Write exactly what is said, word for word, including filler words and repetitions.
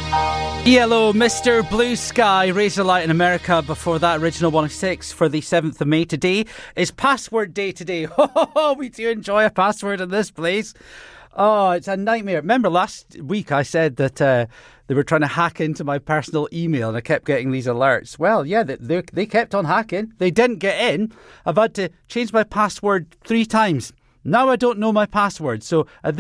Yellow, Mister Blue Sky, Razorlight in America. Before that, Original one oh six for the seventh of May. Today is Password Day today. Oh, we do enjoy a password in this place. Oh, it's a nightmare. Remember last week I said that uh, they were trying to hack into my personal email and I kept getting these alerts. Well, yeah, they, they kept on hacking. They didn't get in. I've had to change my password three times. Now I don't know my password. So at